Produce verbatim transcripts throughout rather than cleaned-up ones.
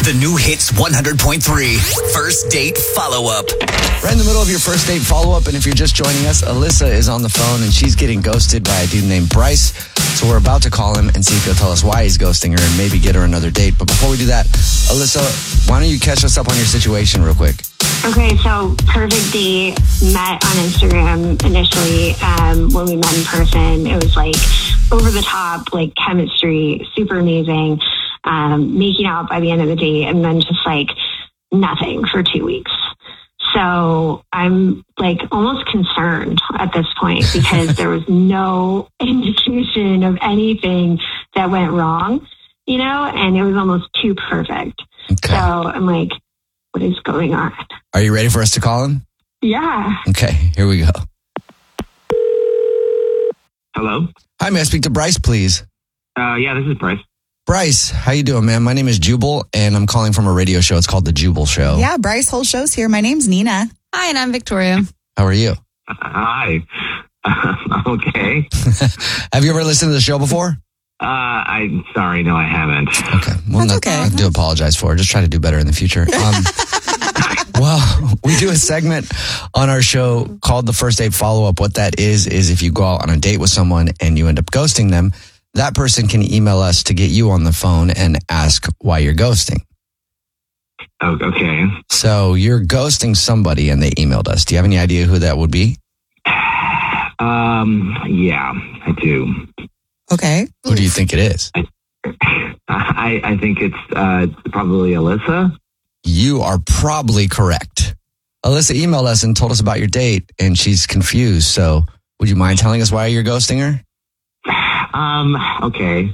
The new Hits one hundred point three First Date Follow-Up. Right in the middle of your first date follow-up, and if you're just joining us, Alyssa is on the phone, and she's getting ghosted by a dude named Bryce. So we're about to call him and see if he'll tell us why he's ghosting her and maybe get her another date. But before we do that, Alyssa, why don't you catch us up on your situation real quick? Okay, so perfect date, met on Instagram initially. Um, when we met in person, it was like over the top, like chemistry, super amazing. Um, making out by the end of the date, and then just like nothing for two weeks. So I'm like almost concerned at this point because there was no indication of anything that went wrong, you know, and it was almost too perfect. Okay. So I'm like, what is going on? Are you ready for us to call him? Yeah. Okay, here we go. Hello? Hi, may I speak to Bryce, please? Uh, yeah, this is Bryce. Bryce, how you doing, man? My name is Jubal, and I'm calling from a radio show. It's called The Jubal Show. Yeah, Bryce, whole show's here. My name's Nina. Hi, and I'm Victoria. How are you? Hi. I'm okay. Have you ever listened to the show before? Uh, I'm sorry. No, I haven't. Okay. Well, That's not, okay. I do apologize for it. Just try to do better in the future. Um, well, we do a segment on our show called The First Date Follow-Up. What that is, is if you go out on a date with someone and you end up ghosting them, that person can email us to get you on the phone and ask why you're ghosting. Oh, okay. So you're ghosting somebody and they emailed us. Do you have any idea who that would be? Um, yeah, I do. Okay. Who do you think it is? I, I think it's uh, probably Alyssa. You are probably correct. Alyssa emailed us and told us about your date, and she's confused. So would you mind telling us why you're ghosting her? Um, okay.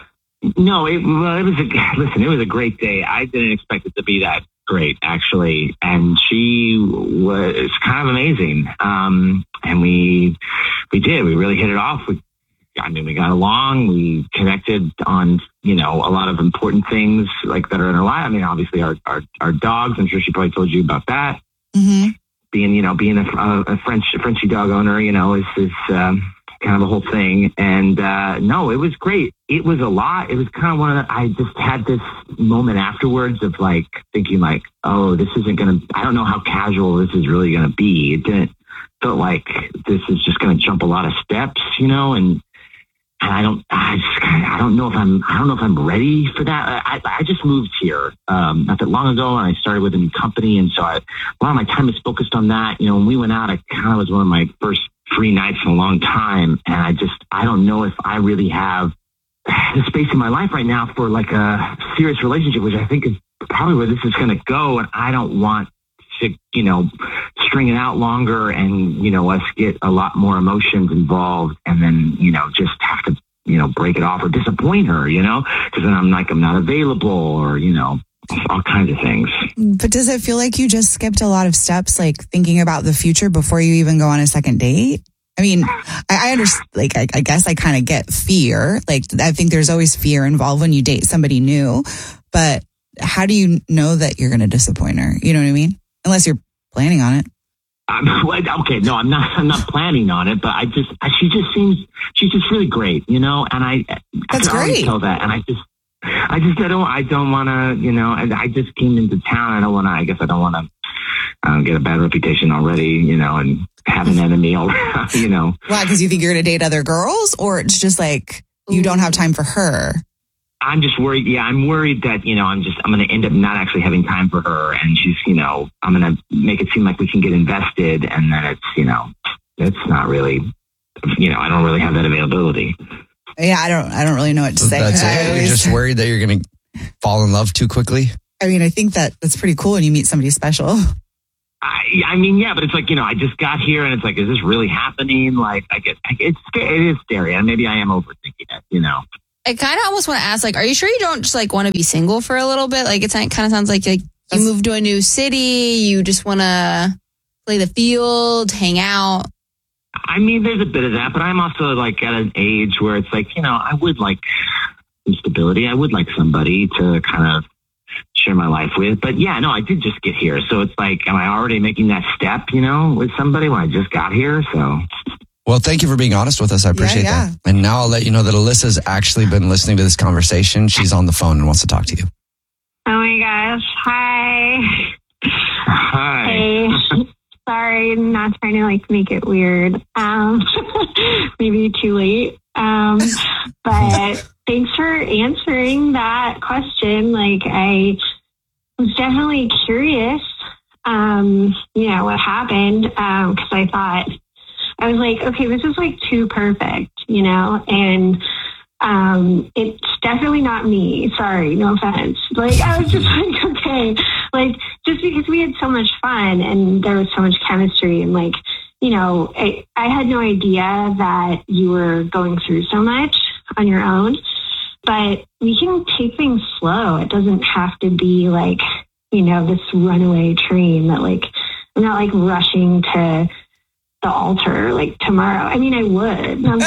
No, it, well, it was a, listen, it was a great day. I didn't expect it to be that great, actually. And she was kind of amazing. Um, and we, we did, we really hit it off. We, I mean, we got along, we connected on, you know, a lot of important things like that are in our life. I mean, obviously our, our, our dogs, I'm sure she probably told you about that. Mm-hmm. Being, you know, being a, a French, a Frenchy dog owner, you know, is, is, um, kind of a whole thing. And uh no, it was great. It was a lot. It was kind of one of the, I just had this moment afterwards of like thinking like, oh, this isn't gonna, I don't know how casual this is really gonna be. It didn't feel like this is just gonna jump a lot of steps, you know, and and I don't I just I don't know if I'm I don't know if I'm ready for that. I I just moved here um not that long ago, and I started with a new company, and so I, a lot of my time is focused on that. You know, when we went out, I kind of was one of my first free nights in a long time. And I just, I don't know if I really have the space in my life right now for like a serious relationship, which I think is probably where this is going to go. And I don't want to, you know, string it out longer and, you know, us get a lot more emotions involved and then, you know, just have to, you know, break it off or disappoint her, you know, because then I'm like, I'm not available or, you know, all kinds of things. But does it feel like you just skipped a lot of steps, like thinking about the future before you even go on a second date? I mean, I, I understand, like, I, I guess I kind of get fear. Like, I think there's always fear involved when you date somebody new. But how do you know that you're going to disappoint her? You know what I mean? Unless you're planning on it. Um, okay, no, I'm not. I'm not planning on it, but I just, she just seems, she's just really great, you know. And I, That's I can always great. tell that, and I just. I just, I don't, I don't want to, you know, and I just came into town. I don't want to, I guess I don't want to uh, get a bad reputation already, you know, and have an enemy already, you know. Why? Because you think you're going to date other girls, or it's just like you don't have time for her? I'm just worried. Yeah, I'm worried that, you know, I'm just, I'm going to end up not actually having time for her. And she's, you know, I'm going to make it seem like we can get invested. And then it's, you know, it's not really, you know, I don't really have that availability. Yeah, I don't. I don't really know what to say. That's I it. always- You're just worried that you're going to fall in love too quickly. I mean, I think that that's pretty cool when you meet somebody special. I, I mean, yeah, but it's like, you know, I just got here and it's like, is this really happening? Like, I get, it's, it is scary, and maybe I am overthinking it, you know. I kind of almost want to ask, like, are you sure you don't just like want to be single for a little bit? Like, it kind of sounds like like you moved to a new city, you just want to play the field, hang out. I mean, there's a bit of that, but I'm also like at an age where it's like, you know, I would like some stability. I would like somebody to kind of share my life with. But yeah, no, I did just get here. So it's like, am I already making that step, you know, with somebody when I just got here? So. Well, thank you for being honest with us. I appreciate Yeah, yeah. that. And now I'll let you know that Alyssa's actually been listening to this conversation. She's on the phone and wants to talk to you. Oh my gosh. Hi. Hi. Hey. Sorry, I'm not trying to like make it weird. Um, maybe too late. Um, but thanks for answering that question. Like, I was definitely curious, um, you know, what happened. Um, cause I thought, I was like, okay, this is like too perfect, you know, and, um, it's definitely not me. Sorry, no offense. Like, I was just like, okay, like, just because we had so much fun and there was so much chemistry and like, you know, I, I had no idea that you were going through so much on your own, but we can take things slow. It doesn't have to be like, you know, this runaway train that like, I'm not like rushing to the altar like tomorrow. I mean, I would. I'm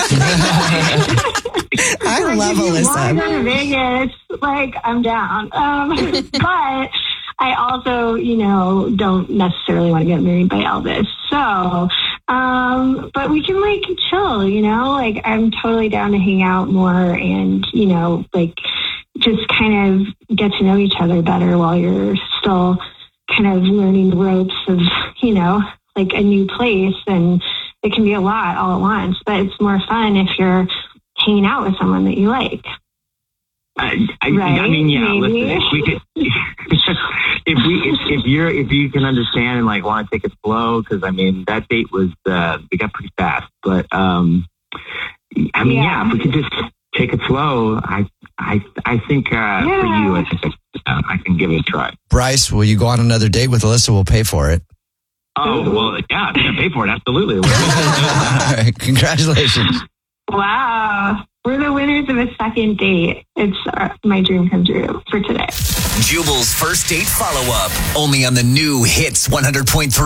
I like, love if you Alyssa. want to go to Vegas, like, I'm down. Um, but I also, you know, don't necessarily want to get married by Elvis. So, um, but we can like chill, you know, like I'm totally down to hang out more and, you know, like just kind of get to know each other better while you're still kind of learning the ropes of, you know, like a new place. And it can be a lot all at once, but it's more fun if you're hanging out with someone that you like. I, I, Right? I mean, yeah. Maybe. Listen, if we could, if we, if, if you're, if you can understand and like want to take it slow, because I mean that date was, uh, we got pretty fast. But um, I mean, yeah. Yeah. if we could just take it slow, I, I, I think uh, Yeah. for you, I think uh, I can give it a try. Bryce, will you go on another date with Alyssa? We'll pay for it. Oh well, yeah, yeah pay for it, absolutely. All right, congratulations. Wow. We're the winners of a second date. It's uh, my dream come true for today. Jubal's first date follow-up. Only on the new Hits one hundred point three.